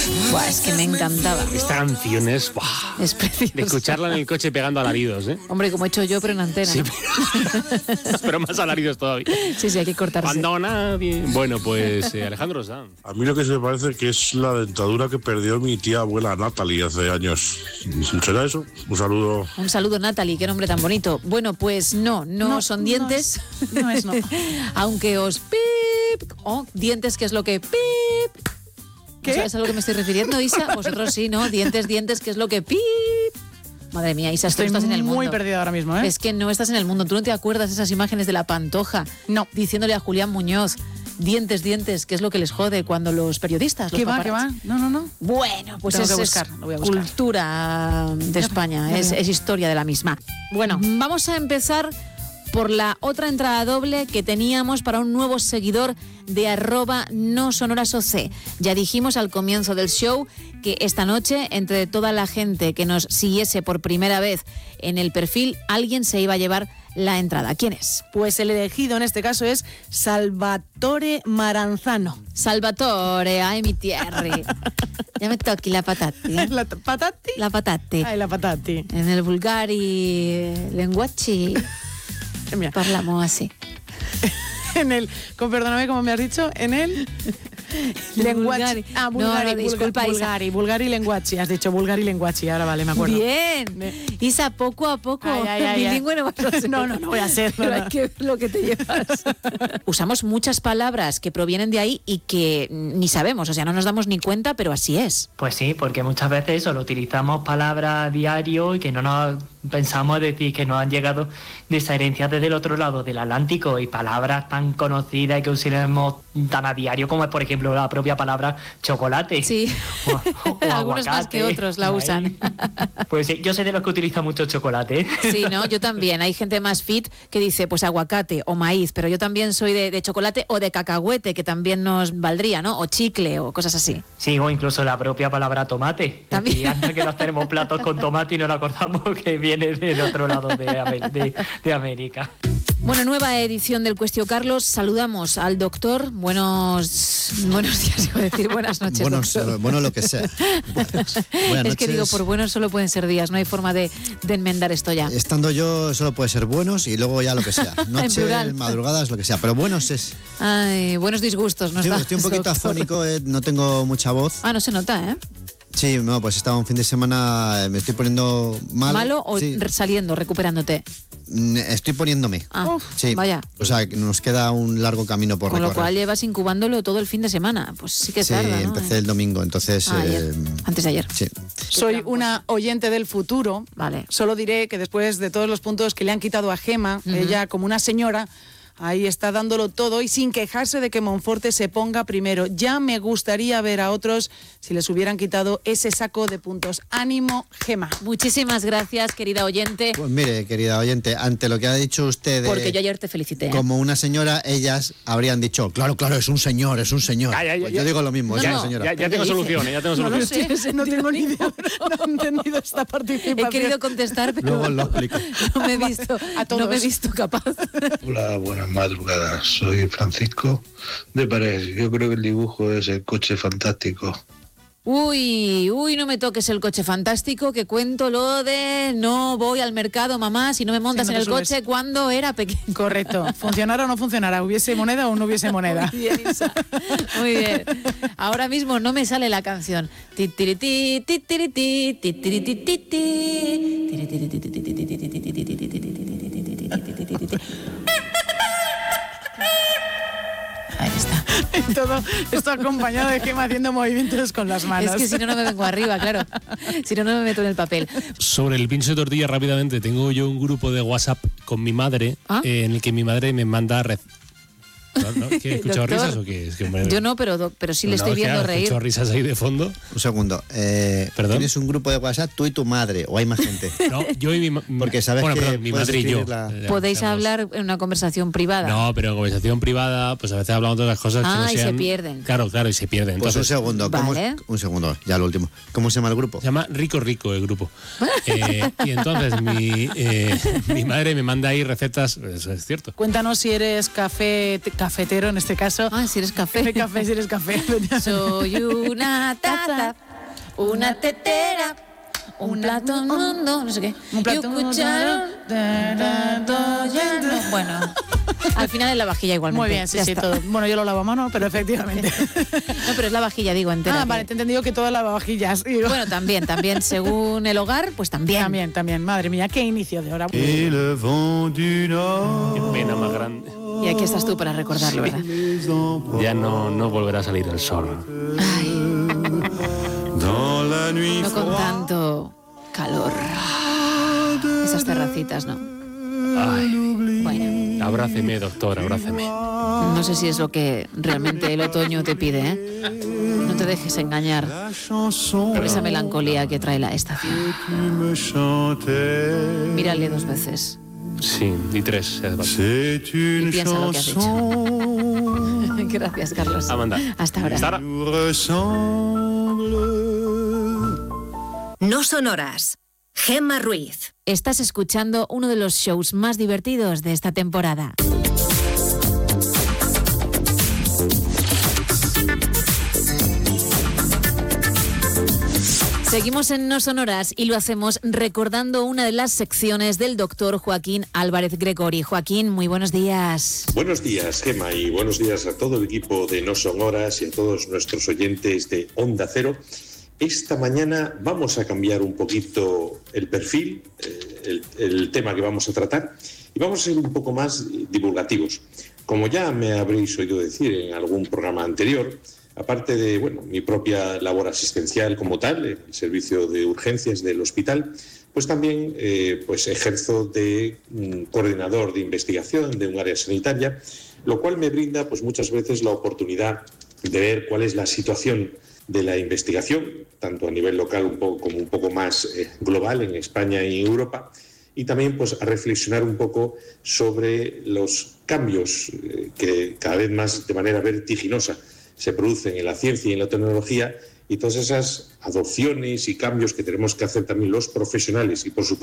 Buah, es que me encantaba. Esta canción es... ¡buah! Es preciosa. De escucharla en el coche pegando alaridos, ¿eh? Hombre, como he hecho yo, pero en antena. Sí, ¿no? pero más alaridos todavía. Sí, hay que cortarse. Cuando nadie... Bueno, pues Alejandro Sanz. A mí lo que se me parece que es la dentadura que perdió mi tía abuela Natalie hace años. ¿Será eso? Un saludo. Un saludo, Natalie, qué nombre tan bonito. Bueno, pues no son dientes. No es. Aunque os pip. Dientes, ¿qué es lo que pip? ¿Qué? ¿Sabes a lo que me estoy refiriendo, Isa? Vosotros sí, ¿no? Dientes, ¿qué es lo que pip? Madre mía, Isa, tú no estás en el mundo. Estoy muy perdida ahora mismo, ¿eh? Es que no estás en el mundo. ¿Tú no te acuerdas de esas imágenes de la Pantoja? No. Diciéndole a Julián Muñoz, dientes, ¿qué es lo que les jode cuando los periodistas, los ¿Qué va? paparazzi? No. Bueno, pues Lo es voy a buscar. cultura de España, es historia de la misma. Bueno, vamos a empezar por la otra entrada doble que teníamos para un nuevo seguidor de @nosonorasoc. Ya dijimos al comienzo del show que esta noche, entre toda la gente que nos siguiese por primera vez en el perfil, alguien se iba a llevar la entrada. ¿Quién es? Pues el elegido en este caso es Salvatore Maranzano. Salvatore, ay mi tierri. Ya me toqui la patati. ¿La patati? La patati. Ay, la patati. En el vulgari lenguaci Mira. parlamo así. Perdóname, ¿cómo me has dicho? En el... Bulgari. Bulgari lenguaci. Has dicho Bulgari lenguaci, ahora vale, me acuerdo. Bien. Isa, poco a poco. Bilingüe no vas a ser. No voy a ser. Pero hay que ver lo que te llevas. Usamos muchas palabras que provienen de ahí y que ni sabemos, o sea, no nos damos ni cuenta, pero así es. Pues sí, porque muchas veces solo utilizamos palabras a diario y que no nos pensamos decir que nos han llegado de esa herencia desde el otro lado del Atlántico, y palabras tan conocidas y que usamos tan a diario como es, por ejemplo, la propia palabra chocolate. Sí, o algunos más que otros la usan. Pues sí, yo soy de los que utiliza mucho chocolate. Sí, ¿no? Yo también. Hay gente más fit que dice pues aguacate o maíz, pero yo también soy de chocolate o de cacahuete, que también nos valdría, ¿no? O chicle o cosas así. Sí, o incluso la propia palabra tomate. También. Y antes que nos tenemos platos con tomate y no nos acordamos que viene del otro lado de América. Bueno, nueva edición del Cuestio Carlos. Saludamos al doctor. Buenos días, iba a decir buenas noches, doctor. Bueno, lo que sea. Buenas es noches. que digo, por buenos solo pueden ser días, no hay forma de enmendar esto ya. Estando yo solo puede ser buenos y luego ya lo que sea. Noches, plural. madrugadas, lo que sea. Pero buenos es... Ay, buenos disgustos, ¿no? Estoy un poquito afónico, no tengo mucha voz. No se nota, ¿eh? Sí, no, pues estaba un fin de semana, me estoy poniendo mal. ¿Malo o sí. saliendo, recuperándote? Estoy poniéndome. Sí. Vaya. O sea, nos queda un largo camino por recorrer. Con lo cual llevas incubándolo todo el fin de semana. Pues sí que tarda, ¿no? Sí, empecé el domingo, entonces... Antes de ayer. Sí. Soy una oyente del futuro. Vale. Solo diré que después de todos los puntos que le han quitado a Gema, ella como una señora... Ahí está dándolo todo y sin quejarse de que Monforte se ponga primero. Ya me gustaría ver a otros si les hubieran quitado ese saco de puntos. Ánimo, Gema. Muchísimas gracias, querida oyente. Pues mire, querida oyente, ante lo que ha dicho usted... Porque yo ayer te felicité. Como una señora, ellas habrían dicho, claro, es un señor. Pues yo digo lo mismo, es una señora. Ya tengo solución, ya tengo solución. No sé, no tengo ni idea. No he entendido esta participación. He querido contestar, pero luego lo explico. No me he visto capaz. Hola, buenas madrugadas. Soy Francisco de Parés. Yo creo que el dibujo es el coche fantástico. Uy, no me toques el coche fantástico, que cuento lo de no voy al mercado, mamá, si no me montas en el coche cuando era pequeño. Correcto. ¿Funcionara o no funcionara? ¿Hubiese moneda o no hubiese moneda? Muy bien, Isa. Muy bien. Ahora mismo no me sale la canción. Ahí está. Y todo esto acompañado de Gema haciendo movimientos con las manos. Es que si no me vengo arriba, claro. Si no me meto en el papel. Sobre el pincho de tortilla, rápidamente, tengo yo un grupo de WhatsApp con mi madre, en el que mi madre me manda... ¿No? ¿Qué, he escuchado risas o qué? Es que, hombre, yo no, pero sí le estoy viendo reír. ¿He escuchado risas ahí de fondo? Un segundo. ¿Perdón? ¿Tienes un grupo de WhatsApp tú y tu madre o hay más gente? No, yo y mi Porque sabes que perdón, mi madre y yo. ¿Podéis hablar en una conversación privada? No, pero en conversación privada, pues a veces hablamos de otras cosas que no y sean... se pierden. Claro, y se pierden. Pues entonces, un segundo. Vale. Un segundo, ya lo último. ¿Cómo se llama el grupo? Se llama Rico el grupo. Y entonces mi madre me manda ahí recetas, eso es cierto. Cuéntanos si eres café cafetero en este caso. Ah, si eres café. Si eres café. Soy una taza, una tetera, un plato mundo, no sé qué. Un plato y un cucharón. Bueno, al final es la vajilla igualmente. Muy bien, sí, todo. Bueno, yo lo lavo a mano, pero efectivamente. No, pero es la vajilla, digo, entera. Vale, te he entendido que todas las lavavajillas. Bueno, también, según el hogar, pues también. También. Madre mía, qué inicio de hora. Qué pena más grande. Y aquí estás tú para recordarlo, ¿verdad? Ya no volverá a salir el sol. Ay, no con tanto calor. Esas terracitas, ¿no? Ay. Bueno. Abráceme, doctor, abráceme. No sé si es lo que realmente el otoño te pide, ¿eh? No te dejes engañar por esa melancolía que trae la estación. Mírale 2 veces. Sí, y 3. Y piensa lo que has hecho. Gracias, Carlos. Amanda. Hasta ahora. Hasta ahora. No son horas. Gemma Ruiz. Estás escuchando uno de los shows más divertidos de esta temporada. Seguimos en No Son Horas y lo hacemos recordando una de las secciones del doctor Joaquín Álvarez Gregori. Joaquín, muy buenos días. Buenos días, Gemma, y buenos días a todo el equipo de No Son Horas y a todos nuestros oyentes de Onda Cero. Esta mañana vamos a cambiar un poquito el perfil, el tema que vamos a tratar, y vamos a ser un poco más divulgativos. Como ya me habréis oído decir en algún programa anterior, aparte de mi propia labor asistencial como tal, el servicio de urgencias del hospital, pues también ejerzo de coordinador de investigación de un área sanitaria, lo cual me brinda pues muchas veces la oportunidad de ver cuál es la situación de la investigación, tanto a nivel local como un poco más global en España y en Europa, y también pues a reflexionar un poco sobre los cambios que cada vez más de manera vertiginosa se producen en la ciencia y en la tecnología, y todas esas adopciones y cambios que tenemos que hacer también los profesionales y por supuesto